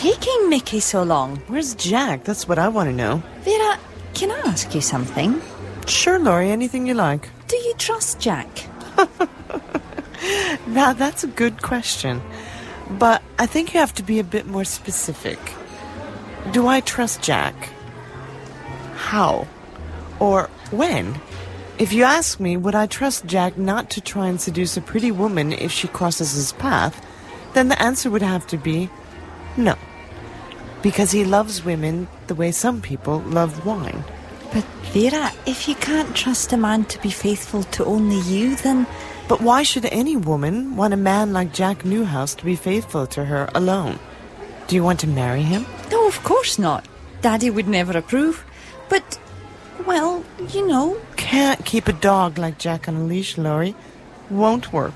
taking Mickey so long? Where's Jack? That's what I want to know. Vera, can I ask you something? Sure, Laurie, anything you like. Do you trust Jack? Now, that's a good question. But I think you have to be a bit more specific. Do I trust Jack? How? Or when? If you ask me, would I trust Jack not to try and seduce a pretty woman if she crosses his path, then the answer would have to be no. Because he loves women the way some people love wine. But Vera, if you can't trust a man to be faithful to only you, then... But why should any woman want a man like Jack Newhouse to be faithful to her alone? Do you want to marry him? No, of course not. Daddy would never approve. But, well, you know... Can't keep a dog like Jack on a leash, Laurie. Won't work.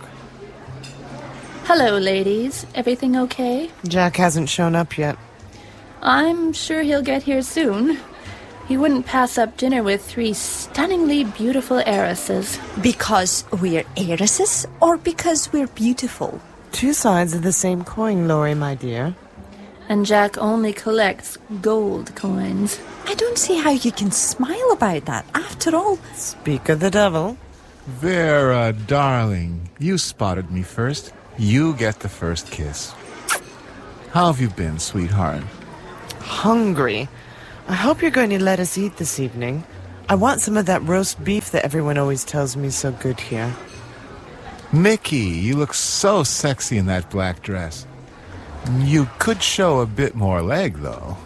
Hello, ladies. Everything okay? Jack hasn't shown up yet. I'm sure he'll get here soon. He wouldn't pass up dinner with 3 stunningly beautiful heiresses. Because we're heiresses or because we're beautiful? 2 sides of the same coin, Laurie, my dear. And Jack only collects gold coins. I don't see how you can smile about that. After all... Speak of the devil. Vera, darling, you spotted me first. You get the first kiss. How have you been, sweetheart? Hungry. I hope you're going to let us eat this evening. I want some of that roast beef that everyone always tells me is so good here. Mickey, you look so sexy in that black dress. You could show a bit more leg, though.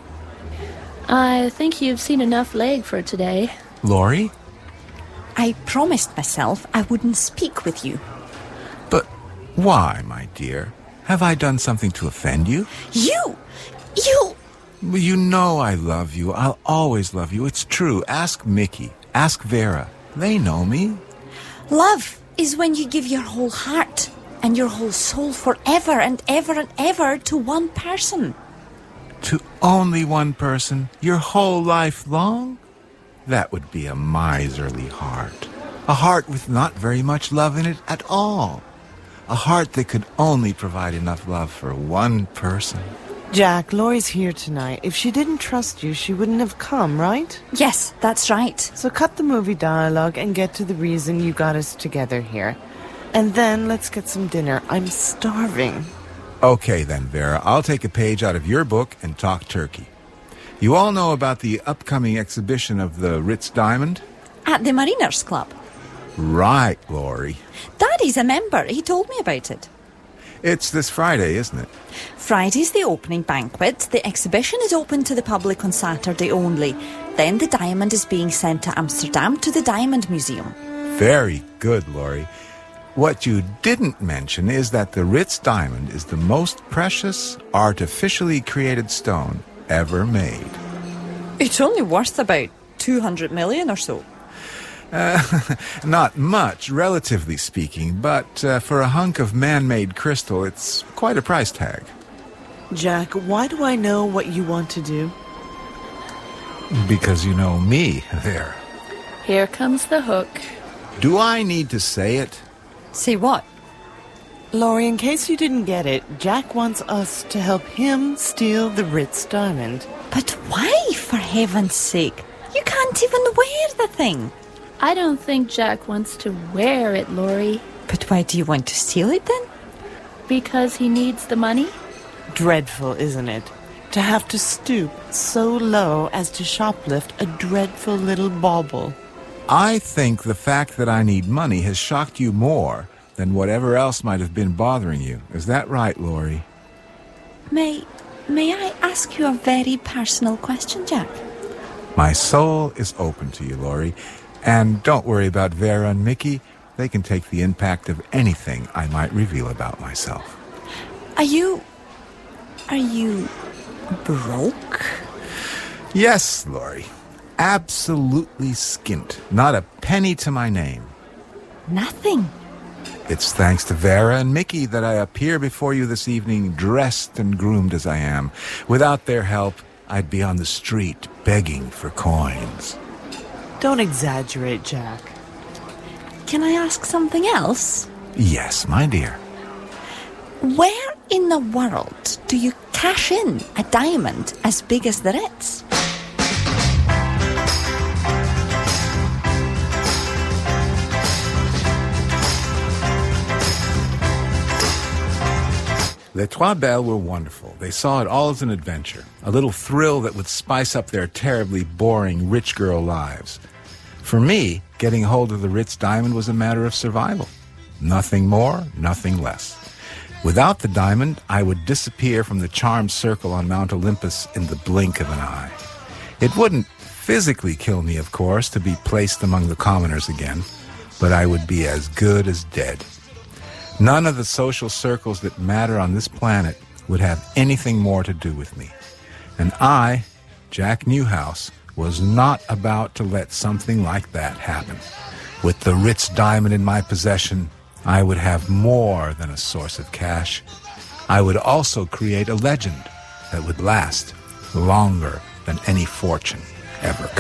I think you've seen enough leg for today. Laurie? I promised myself I wouldn't speak with you. But why, my dear? Have I done something to offend you? You! Well, you know I love you. I'll always love you. It's true. Ask Mickey. Ask Vera. They know me. Love is when you give your whole heart and your whole soul forever and ever and ever to one person. To only one person? Your whole life long? That would be a miserly heart. A heart with not very much love in it at all. A heart that could only provide enough love for one person. Jack, Laurie's here tonight. If she didn't trust you, she wouldn't have come, right? Yes, that's right. So cut the movie dialogue and get to the reason you got us together here. And then let's get some dinner. I'm starving. Okay then, Vera. I'll take a page out of your book and talk turkey. You all know about the upcoming exhibition of the Ritz Diamond? At the Mariners Club. Right, Laurie. Daddy's a member. He told me about it. It's this Friday, isn't it? Friday's the opening banquet. The exhibition is open to the public on Saturday only. Then the diamond is being sent to Amsterdam to the Diamond Museum. Very good, Laurie. What you didn't mention is that the Ritz Diamond is the most precious, artificially created stone ever made. It's only worth about 200 million or so. Not much, relatively speaking, but for a hunk of man-made crystal, it's quite a price tag. Jack, why do I know what you want to do? Because you know me, there. Here comes the hook. Do I need to say it? Say what? Laurie, in case you didn't get it, Jack wants us to help him steal the Ritz Diamond. But why, for heaven's sake? You can't even wear the thing. I don't think Jack wants to wear it, Laurie. But why do you want to steal it then? Because he needs the money? Dreadful, isn't it? To have to stoop so low as to shoplift a dreadful little bauble. I think the fact that I need money has shocked you more than whatever else might have been bothering you. Is that right, Laurie? May I ask you a very personal question, Jack? My soul is open to you, Laurie. And don't worry about Vera and Mickey. They can take the impact of anything I might reveal about myself. Are you broke? Yes, Laurie. Absolutely skint. Not a penny to my name. Nothing. It's thanks to Vera and Mickey that I appear before you this evening dressed and groomed as I am. Without their help, I'd be on the street begging for coins. Don't exaggerate, Jack. Can I ask something else? Yes, my dear. Where in the world do you cash in a diamond as big as the Ritz. Les Trois Belles were wonderful. They saw it all as an adventure, a little thrill that would spice up their terribly boring rich girl lives. For me, getting hold of the Ritz diamond was a matter of survival. Nothing more, nothing less. Without the diamond, I would disappear from the charmed circle on Mount Olympus in the blink of an eye. It wouldn't physically kill me, of course, to be placed among the commoners again, but I would be as good as dead. None of the social circles that matter on this planet would have anything more to do with me. And I, Jack Newhouse, was not about to let something like that happen. With the Ritz diamond in my possession, I would have more than a source of cash. I would also create a legend that would last longer than any fortune ever could.